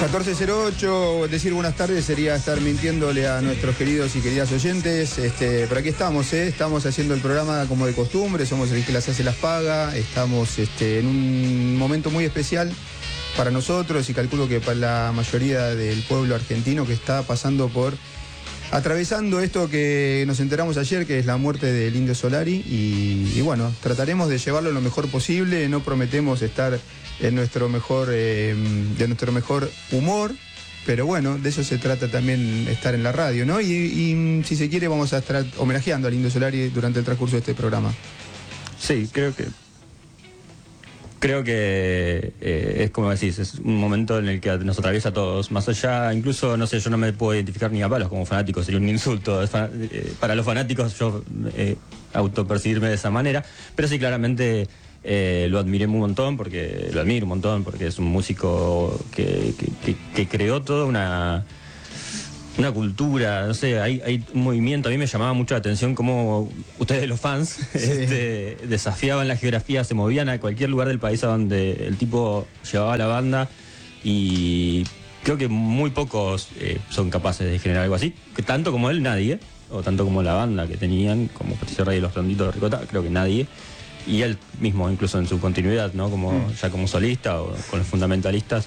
14:08, decir buenas tardes sería estar mintiéndole a nuestros queridos y queridas oyentes. Pero aquí estamos, estamos haciendo el programa como de costumbre, somos el que las hace las paga, estamos en un momento muy especial para nosotros y calculo que para la mayoría del pueblo argentino que está atravesando esto que nos enteramos ayer, que es la muerte del Indio Solari, y bueno, trataremos de llevarlo lo mejor posible, no prometemos estar en nuestro mejor humor, pero bueno, de eso se trata también estar en la radio, ¿no? Y si se quiere vamos a estar homenajeando al Indio Solari durante el transcurso de este programa. Sí, creo que es como decís, es un momento en el que nos atraviesa a todos, más allá, incluso, no sé, yo no me puedo identificar ni a palos como fanático, sería un insulto para los fanáticos yo autopercibirme de esa manera, pero sí, claramente lo admiro un montón porque es un músico que creó toda una cultura, no sé, hay un movimiento. A mí me llamaba mucho la atención cómo ustedes, los fans, sí, desafiaban la geografía, se movían a cualquier lugar del país a donde el tipo llevaba la banda, y creo que muy pocos son capaces de generar algo así, que tanto como él, nadie, o tanto como la banda que tenían, como Patricio Rey y los Redonditos de Ricota, creo que nadie, y él mismo, incluso en su continuidad, ¿no? Ya como solista o con los fundamentalistas,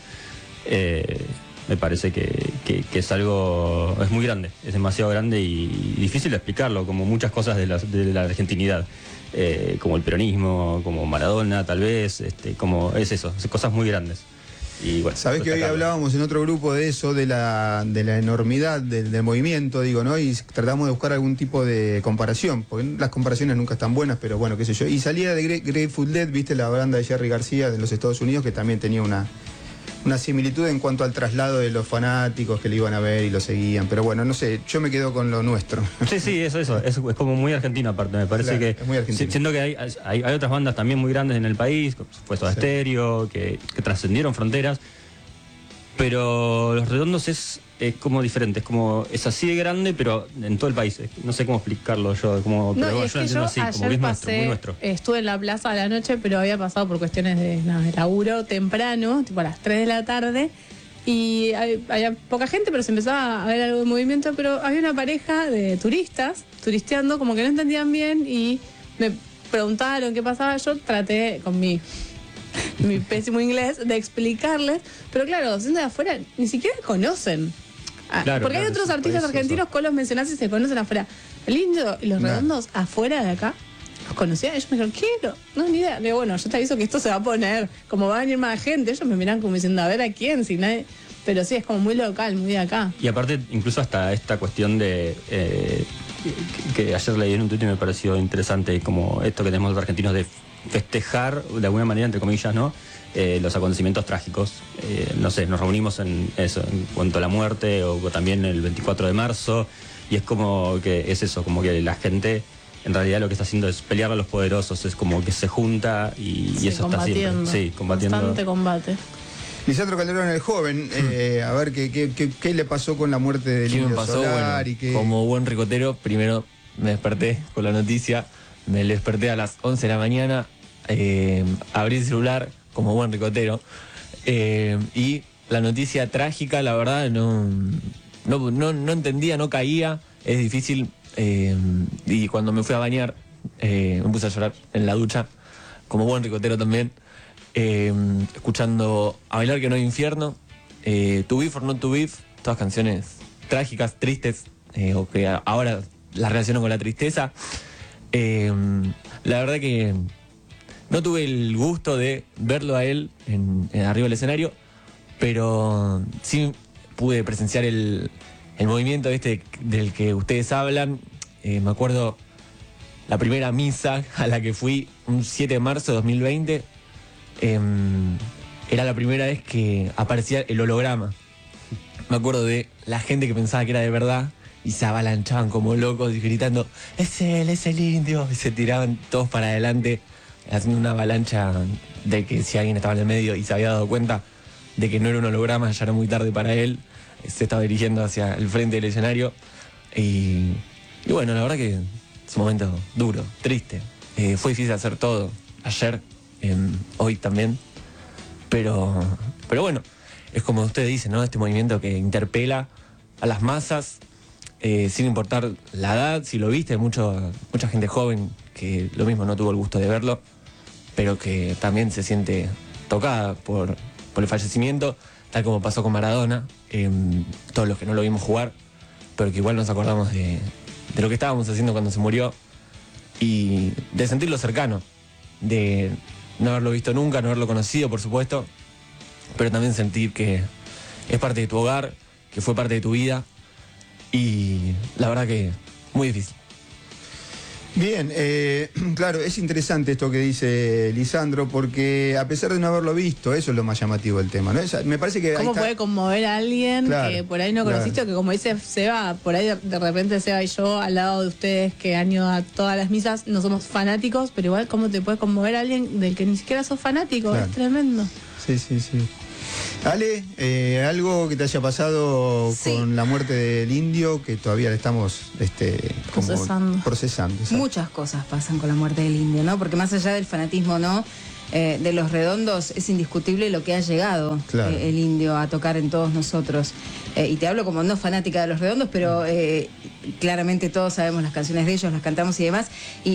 me parece que es algo, es muy grande, es demasiado grande y difícil de explicarlo, como muchas cosas de la argentinidad, como el peronismo, como Maradona tal vez, como es eso, cosas muy grandes. Y bueno, sabés que hoy hablábamos en otro grupo de eso, de la enormidad del movimiento, digo, ¿no? Y tratamos de buscar algún tipo de comparación, porque las comparaciones nunca están buenas, pero bueno, qué sé yo. Y salía de Grateful Dead, viste, la banda de Jerry García de los Estados Unidos, que también tenía una similitud en cuanto al traslado de los fanáticos que le iban a ver y lo seguían. Pero bueno, no sé, yo me quedo con lo nuestro. Sí, eso. Es como muy argentino aparte, me parece, claro, que es muy argentino. Siento que hay otras bandas también muy grandes en el país, pues Soda Stereo, que trascendieron fronteras, pero Los Redondos es como diferente, es así de grande, pero en todo el país. No sé cómo explicarlo yo, pero bueno, yo lo entiendo así, como que es muy nuestro. Estuve en la plaza a la noche, pero había pasado por cuestiones de laburo temprano, tipo a las 3 de la tarde, y había poca gente, pero se empezaba a ver algo de movimiento, pero había una pareja de turistas turisteando, como que no entendían bien, y me preguntaron qué pasaba. Yo traté con mi pésimo inglés de explicarles, pero claro, siendo de afuera ni siquiera conocen. Porque hay otros artistas argentinos que los mencionás y se conocen afuera. El Indio y los Redondos afuera de acá los conocían. Ellos me dijeron, ¿qué? No, ni idea. Digo, bueno, yo te aviso que esto se va a poner, como va a venir más gente. Ellos me miran como diciendo, a ver a quién, si nadie. Pero sí, es como muy local, muy de acá. Y aparte, incluso hasta esta cuestión de que ayer leí en un tuit y me pareció interesante, como esto que tenemos los argentinos de festejar, de alguna manera, entre comillas, ¿no? Los acontecimientos trágicos. No sé, nos reunimos en eso, en cuanto a la muerte, o también el 24 de marzo, y es como que es eso, como que la gente en realidad lo que está haciendo es pelear a los poderosos, es como que se junta y eso está siempre. Sí, combatiendo. Bastante combate. Lisandro Calderón, el joven, a ver qué le pasó con la muerte del Indio Solari. Bueno, como buen ricotero, primero me desperté con la noticia, me desperté a las 11 de la mañana, abrí el celular como buen ricotero, y la noticia trágica, la verdad, no entendía, no caía, es difícil, y cuando me fui a bañar, me puse a llorar en la ducha, como buen ricotero también, escuchando A Bailar que no hay infierno, To Beef or Not to Beef, todas canciones trágicas, tristes, o que ahora las relaciono con la tristeza. La verdad que no tuve el gusto de verlo a él en arriba del escenario, pero sí pude presenciar el movimiento del que ustedes hablan. Me acuerdo la primera misa a la que fui, un 7 de marzo de 2020, era la primera vez que aparecía el holograma. Me acuerdo de la gente que pensaba que era de verdad y se avalanchaban como locos y gritando, es el Indio, y se tiraban todos para adelante, haciendo una avalancha de que si alguien estaba en el medio y se había dado cuenta de que no era un holograma, ya era muy tarde para él, se estaba dirigiendo hacia el frente del escenario. Y bueno, la verdad que es un momento duro, triste. Fue difícil hacer todo ayer, hoy también, pero bueno, es como usted dice, ¿no? Este movimiento que interpela a las masas, sin importar la edad, si lo viste, mucha gente joven que lo mismo no tuvo el gusto de verlo, pero que también se siente tocada por el fallecimiento, tal como pasó con Maradona, todos los que no lo vimos jugar, pero que igual nos acordamos de lo que estábamos haciendo cuando se murió y de sentirlo cercano, de no haberlo visto nunca, no haberlo conocido, por supuesto, pero también sentir que es parte de tu hogar, que fue parte de tu vida, y la verdad que muy difícil. Bien, claro, es interesante esto que dice Lisandro, porque a pesar de no haberlo visto, eso es lo más llamativo del tema, ¿no? Me parece que ¿Cómo puede conmover a alguien que por ahí no conociste, o que como dice Seba, por ahí de repente Seba y yo al lado de ustedes que han ido a todas las misas, no somos fanáticos, pero igual cómo te puede conmover a alguien del que ni siquiera sos fanático, claro. Es tremendo. Sí. Ale, algo que te haya pasado con la muerte del indio, que todavía le estamos procesando. Muchas cosas pasan con la muerte del indio, ¿no? Porque más allá del fanatismo, ¿no? De los Redondos, es indiscutible lo que ha llegado el indio a tocar en todos nosotros. Y te hablo como no fanática de los Redondos, pero claramente todos sabemos las canciones de ellos, las cantamos y demás. Y